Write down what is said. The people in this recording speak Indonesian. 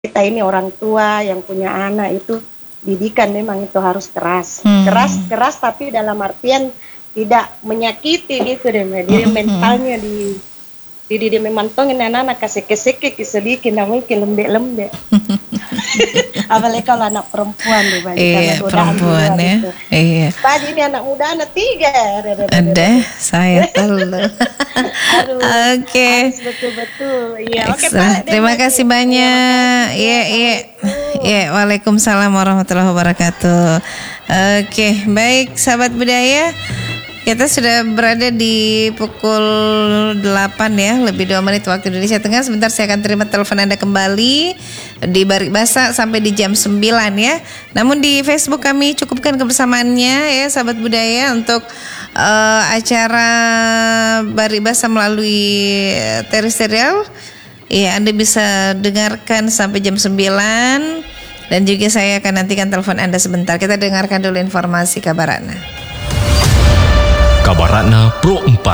kita ini orang tua yang punya anak itu didikan memang itu harus keras, keras tapi dalam artian tidak menyakiti gitu deh, jadi mentalnya di memantongin anak-anak kasih keseke sedikit, namanya lembek-lembek. Apalagi kalau anak perempuan deh, Iya, perempuan ya. gitu. Iya. Tadi ini anak muda, anak 3. Ada, saya tahu. Oke. Betul-betul. Iya, oke Pak. Terima kasih banyak. Iya. Waalaikumsalam warahmatullahi wabarakatuh. Oke, baik sahabat budaya. Kita sudah berada di pukul 8 ya, lebih 2 menit waktu Indonesia Tengah. Sebentar saya akan terima telepon Anda kembali di Baribasa sampai di jam 9 ya. Namun di Facebook kami cukupkan kebersamaannya ya sahabat budaya untuk acara Baribasa melalui terestrial. Ya, Anda bisa dengarkan sampai jam 9. Dan juga saya akan nantikan telepon Anda sebentar. Kita dengarkan dulu informasi kabar Kabarana Pro 4